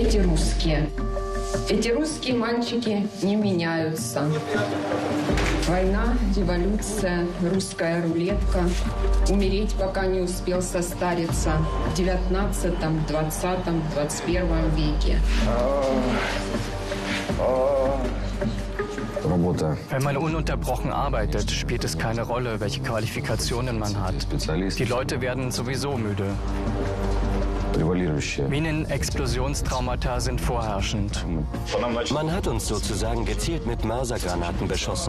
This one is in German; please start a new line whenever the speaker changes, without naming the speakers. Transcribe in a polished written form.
эти русские. Эти русские мальчики не меняются. Война, революция, русская рулетка. Умереть, пока не успел состариться в 19, 20, 21 веке.
Wenn man ununterbrochen arbeitet, spielt es keine Rolle, welche Qualifikationen man hat. Die Leute werden sowieso müde. Minen-Explosionstraumata sind vorherrschend.
Man hat uns sozusagen gezielt mit Mörsergranaten beschossen.